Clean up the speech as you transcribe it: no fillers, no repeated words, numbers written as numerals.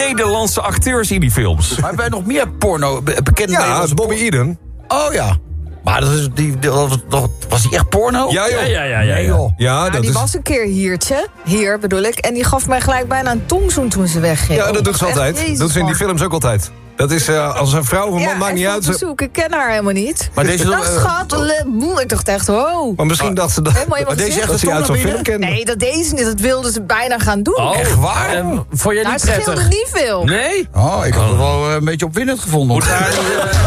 Nederlandse acteurs in die films. Maar hebben wij nog meer porno bekende Nederlandse Bobby Eden. Oh ja. Maar dat is, was die echt porno? Ja, joh. Ja. Nee, joh. Ja, dat die is... was een keer hier bedoel ik. En die gaf mij gelijk bijna een tongzoen toen ze wegging. Ja, dat doet ze Echt, altijd. Jezus, Dat is in die man. films ook altijd. Dat is als een vrouw of een man, maakt niet uit. Zoek. Ik ken haar helemaal niet. Maar deze Dat schat, ik dacht echt, wow. Maar misschien dat ze dat... Helemaal Maar deze echt dat ze je uit zo'n film kende. Nee, dat deed ze niet. Dat wilden ze bijna gaan doen. Oh, Echt waar? Vond jij Nou, niet het prettig? scheelde niet veel. Nee? Oh, ik had het wel een beetje opwindend gevonden. Hoe daar